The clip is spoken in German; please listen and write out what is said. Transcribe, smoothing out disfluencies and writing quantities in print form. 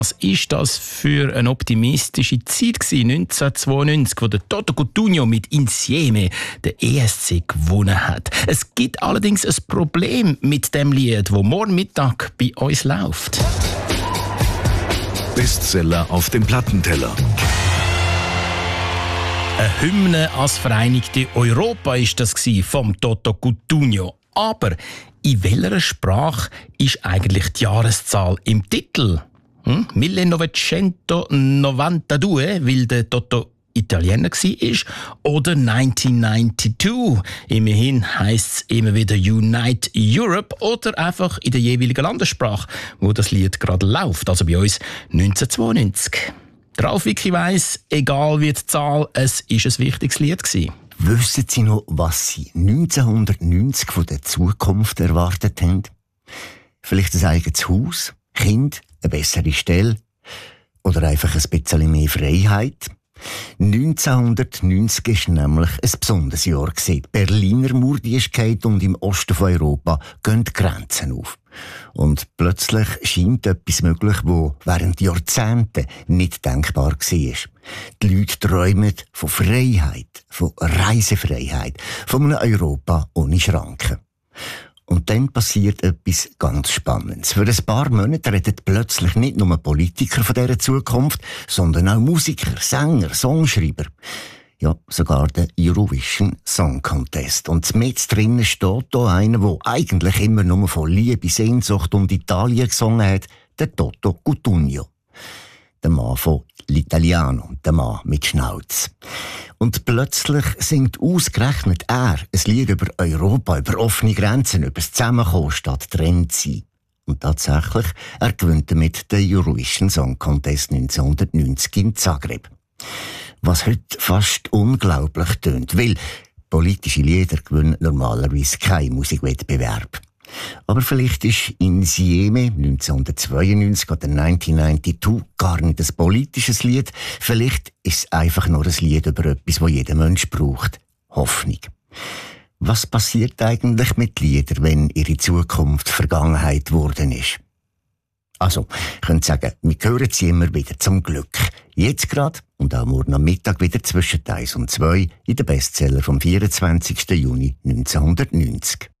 Was ist das für eine optimistische Zeit gewesen, 1992, wo der Toto Cutugno mit Insieme den ESC gewonnen hat. Es gibt allerdings ein Problem mit dem Lied, das morgen Mittag bei uns läuft. Bestseller auf dem Plattenteller. Eine Hymne ans Vereinigte Europa ist das vom Toto Cutugno. Aber in welcher Sprache ist eigentlich die Jahreszahl im Titel? 1992, weil der Toto Italiener war, oder 1992. Immerhin heisst es immer wieder Unite Europe oder einfach in der jeweiligen Landessprache, wo das Lied gerade läuft, also bei uns 1992. Der Ralf Wicki weiss, egal wie die Zahl, es war ein wichtiges Lied gewesen. Wissen Sie noch, was Sie 1990 von der Zukunft erwartet haben? Vielleicht ein eigenes Haus, Kind, eine bessere Stelle oder einfach ein bisschen mehr Freiheit? 1990 war nämlich ein besonderes Jahr. Die Berliner Mauer ist gefallen und im Osten von Europa gehen die Grenzen auf. Und plötzlich scheint etwas möglich, das während Jahrzehnten nicht denkbar war. Die Leute träumen von Freiheit, von Reisefreiheit, von einem Europa ohne Schranken. Und dann passiert etwas ganz Spannendes. Für ein paar Monate reden plötzlich nicht nur Politiker von dieser Zukunft, sondern auch Musiker, Sänger, Songschreiber. Ja, sogar der Eurovision Song Contest. Und mit drinnen steht da einer, der eigentlich immer nur von Liebe, Sehnsucht und Italien gesungen hat, der Toto Cutugno. Der Mann von L'Italiano, der Mann mit Schnauz. Und plötzlich singt ausgerechnet er ein Lied über Europa, über offene Grenzen, über das Zusammenkommen statt getrennt sein. Und tatsächlich, er gewinnt damit den Eurovision Song Contest 1990 in Zagreb. Was heute fast unglaublich tönt, weil politische Lieder gewinnen normalerweise keinen Musikwettbewerb. Aber vielleicht ist Insieme 1992 oder 1992 gar nicht ein politisches Lied. Vielleicht ist es einfach nur ein Lied über etwas, das jeder Mensch braucht. Hoffnung. Was passiert eigentlich mit Liedern, wenn ihre Zukunft Vergangenheit geworden ist? Also, ich könnte sagen, wir hören sie immer wieder zum Glück. Jetzt gerade und auch morgen am Mittag wieder zwischen 1 und 2 in den Bestseller vom 24. Juni 1990.